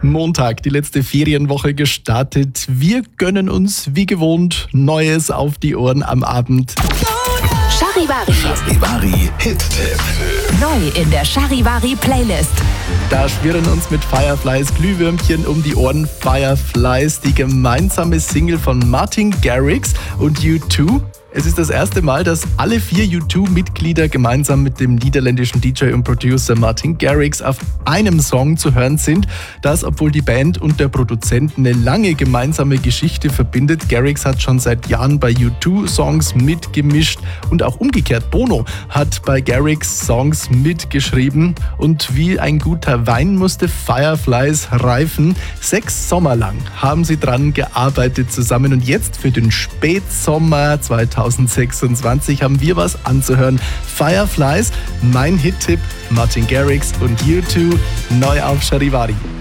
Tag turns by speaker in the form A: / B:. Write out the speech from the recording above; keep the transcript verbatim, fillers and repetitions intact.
A: Montag, die letzte Ferienwoche gestartet. Wir gönnen uns wie gewohnt Neues auf die Ohren am Abend.
B: Charivari.
C: Charivari Hit-Tipp.
B: Neu in der Charivari Playlist.
A: Da schwirren uns mit Fireflies Glühwürmchen um die Ohren. Fireflies, die gemeinsame Single von Martin Garrix und U zwei. Es ist das erste Mal, dass alle vier U zwei Mitglieder gemeinsam mit dem niederländischen D J und Producer Martin Garrix auf einem Song zu hören sind. Das, obwohl die Band und der Produzent eine lange gemeinsame Geschichte verbindet. Garrix hat schon seit Jahren bei U zwei Songs mitgemischt und auch umgekehrt. Bono hat bei Garrix Songs mitgeschrieben. Und wie ein guter Wein musste Fireflies reifen. Sechs Sommer lang haben sie dran gearbeitet zusammen. Und jetzt für den Spätsommer zweitausendsechsundzwanzig haben wir was anzuhören. Fireflies, mein Hit-Tipp, Martin Garrix und U zwei, neu auf Charivari.